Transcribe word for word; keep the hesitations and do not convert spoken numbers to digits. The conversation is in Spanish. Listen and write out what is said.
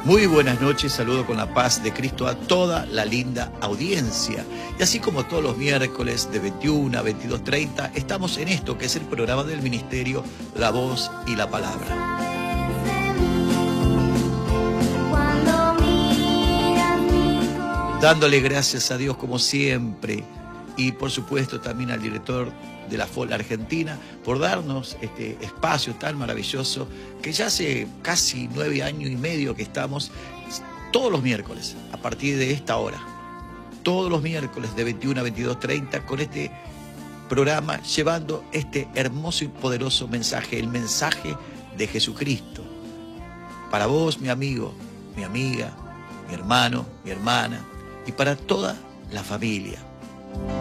Muy buenas noches, saludo con la paz de Cristo a toda la linda audiencia. Y así como todos los miércoles de veintiuna a veintidós treinta, estamos en esto que es el programa del ministerio La Voz y la Palabra. Dándole gracias a Dios como siempre y por supuesto también al director de la F O L Argentina por darnos este espacio tan maravilloso que ya hace casi nueve años y medio que estamos todos los miércoles a partir de esta hora, todos los miércoles de veintiuna a veintidós treinta con este programa llevando este hermoso y poderoso mensaje, el mensaje de Jesucristo. Para vos, mi amigo, mi amiga, mi hermano, mi hermana y para toda la familia.